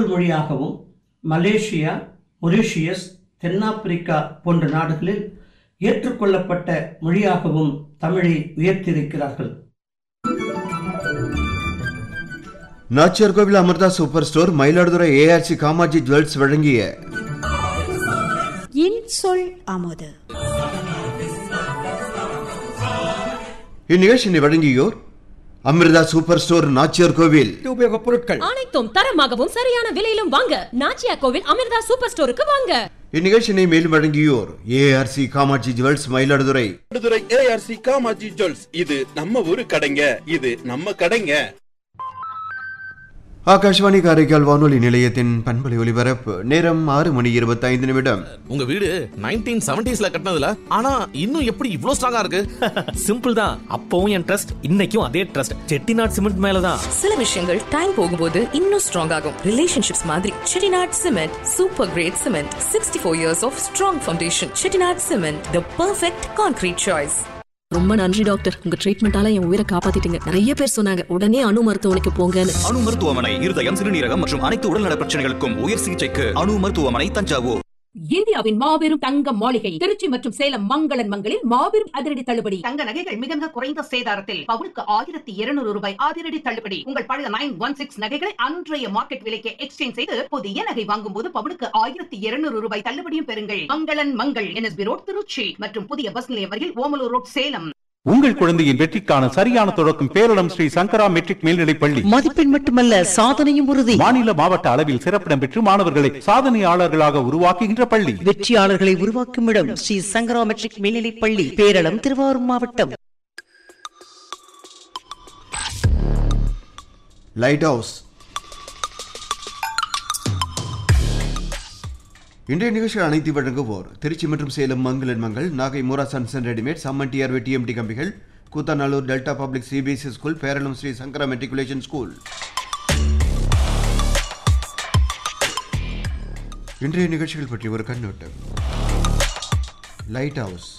தமிழ் மொழியாகவும் Malaysia, Mauritius, தென்னாப்பிரிக்கா போன்ற நாடுகளில் ஏற்றுக்கொள்ளப்பட்ட மொழியாகவும் தமிழை உயர்த்தியிருக்கிறார்கள். நாச்சியார் கோவில் Amrita super store, Mayiladuthurai ARC Kamatchi jewels வழங்கிய இன்சொல் அமுது. இந்நிகழ்ச்சியை வழங்கியோர் அமிர்தா சூப்பர் ஸ்டோர், நாச்சியார் கோவில். உபயோகப் பொருட்கள் அனைத்தும் தரமாகவும் சரியான விலையிலும் வாங்க நாச்சியார் கோவில் அமிர்தா சூப்பர் ஸ்டோருக்கு வாங்க. இந்நிகழ்ச்சியை மேலும் வழங்கியோர் ARC Kamakshi jewels, Mayiladuthurai. ARC Kamakshi jewels, இது நம்ம ஊரு கடைங்க, இது நம்ம கடைங்க. ஆகாஷ்வாணி காரைக்கால் வானொலி நிலையத்தின் பண்பலை ஒலிபரப்பு நேரம் 6:25. உங்க வீடு 1970s கட்டினதுல, ஆனா இன்னும் எப்படி இவ்ளோ ஸ்ட்ராங்கா இருக்கு? சிம்பிள் தான். அப்பவும் என் ட்ரஸ்ட், இன்னைக்கும் அதே ட்ரஸ்ட். செட்டிநாட் சிமெண்ட் மேலதான். சில விஷயங்கள் டைம் போகும்போது இன்னும் ஸ்ட்ராங் ஆகும். ரிலேஷன்ஷிப்ஸ் மாதிரி Chettinad cement super great cement, 64 years of strong foundation. Chettinad cement, the perfect concrete choice. ரொம்ப நன்றி டாக்டர், உங்க ட்ரீட்மெண்டால என் உயிரை காப்பாத்திட்டீங்க. நிறைய பேர் சொன்னாங்க உடனே அணு மருத்துவமனைக்கு போங்கன்னு. அணு மருத்துவமனை இருதயம், சிறுநீரகம் மற்றும் அனைத்து உடல்நல பிரச்சனைகளுக்கும் உயர் சிகிச்சைக்கு அணு மருத்துவமனை, தஞ்சாவூர். இந்தியாவின் மாபெரும் தங்க மாளிகை திருச்சி மற்றும் சேலம் மங்களன் மங்களில் மாபெரும் அதிரடி தள்ளுபடி. தங்க நகைகள் மிக மிக குறைந்த சேதாரத்தில் பவுனுக்கு 1200 ரூபாய் அதிரடி தள்ளுபடி. உங்கள் பழைய 916 நகைகளை அன்றைய மார்க்கெட் விலைக்கு எக்ஸ்சேஞ்ச் செய்து புதிய நகை வாங்கும் போது பவுனுக்கு 1200 ரூபாய் தள்ளுபடியும் பெறுங்கள். மங்களன் மங்கள், NSB ரோட், திருச்சி மற்றும் புதிய பஸ் நிலையம் அருகில் ஓமலூர் ரோட், சேலம். உங்கள் குழந்தையின் வெற்றிக்கான சரியான தொடக்கம் பேரிடம் ஸ்ரீ சங்கரா மெட்ரிக் மேல்நிலைப் பள்ளி. மதிப்பெண் மட்டுமல்ல, சாதனையும் உறுதி. மாநில மாவட்ட அளவில் சிறப்பிடம் பெற்று மாணவர்களை சாதனையாளர்களாக உருவாக்குகின்ற பள்ளி. வெற்றியாளர்களை உருவாக்கும் இடம் ஸ்ரீ சங்கரா மெட்ரிக் மேல்நிலைப் பள்ளி, பேரளம், திருவாரூர் மாவட்டம். Light house. இன்றைய நிகழ்ச்சிகள் அனைத்து வழங்குவோர் திருச்சி மற்றும் சேலம் மங்களன் Mangal, Nagai Moora sons and readymade, summon டிஆர்வி TMT கம்பிகள், Koothanallur delta public CBSE school, Peralam Sri சங்கரா மெட்ரிகுலேஷன் ஸ்கூல். இன்றைய நிகழ்ச்சிகள் பற்றி ஒரு கண்ணோட்டம். Light house.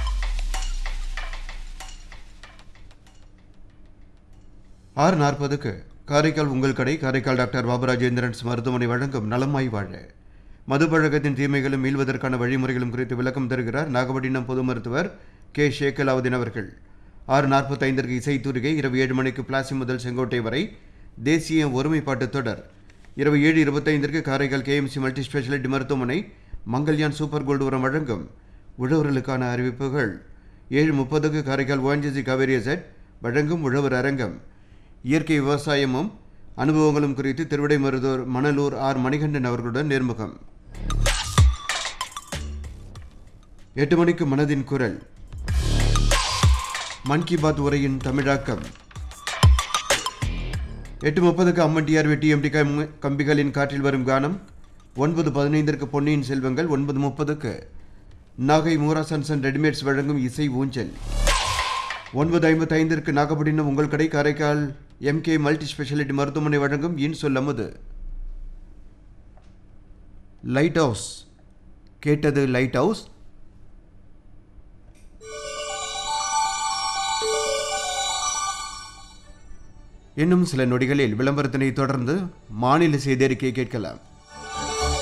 ஆறு 40 காரைக்கால் உங்கள் கடை, காரைக்கால் டாக்டர் பாபுராஜேந்திரன்ஸ் மருத்துவமனை வழங்கும் நலமாய் வாழ. மதுப்பழக்கத்தின் தீமைகளும் மீள்வதற்கான வழிமுறைகளும் குறித்து விளக்கம் தருகிறார் நாகப்பட்டினம் பொது மருத்துவர் கே. ஷேகலாவுதீன் அவர்கள். 6:45 இசைத்தூரிகை. இரவு 7 மணிக்கு பிளாசி முதல் செங்கோட்டை வரை தேசிய ஒருமைப்பாட்டு தொடர். இரவு 7:25 காரைக்கால் கேஎம்சி மல்டி ஸ்பெஷாலிட்டி மருத்துவமனை மங்கல்யான் சூப்பர் கோல்டு உரம் வழங்கும் உழவர்களுக்கான அறிவிப்புகள். 7:30 காரைக்கால் ONGC காவேரி செட் வழங்கும் உழவர் அரங்கம். இயற்கை விவசாயமும் அனுபவங்களும் குறித்து திருவிடைமருதூர் மணலூர் ஆர். மணிகண்டன் அவர்களுடன் நேர்முகம். 8 மணிக்கு மனதின் குரல், மன் கி பாத் உரையின் தமிழாக்கம். 8:30 அம்மன் டிஆர்வி டிஎம்டி கம்பிகளின் காற்றில் வரும் கானம். 9:15 பொன்னியின் செல்வங்கள். 9:30 Nagai Moora sons and readymades வழங்கும் இசை ஊஞ்சல். 9:55 நாகப்பட்டினம் உங்கள் கடை, காரைக்கால் MK மல்டி ஸ்பெஷாலிட்டி மருத்துவமனை வழங்கும் இன்சொல் அமுது. Light house. கேட்டது லைட் ஹவுஸ். இன்னும் சில நொடிகளில் விளம்பரத்தினை தொடர்ந்து மாநில செய்தி அறிக்கை கேட்கலாம்.